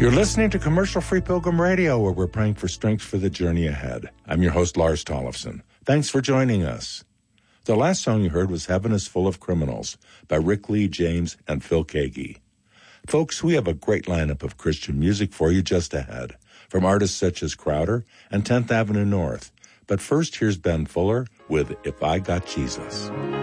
You're listening to Commercial Free Pilgrim Radio, where we're praying for strength for the journey ahead. I'm your host, Lars Tollefson. Thanks for joining us. The last song you heard was Heaven is Full of Criminals by Rick Lee James and Phil Keaggy. Folks, we have a great lineup of Christian music for you just ahead, from artists such as Crowder and 10th Avenue North. But first, here's Ben Fuller with If I Got Jesus.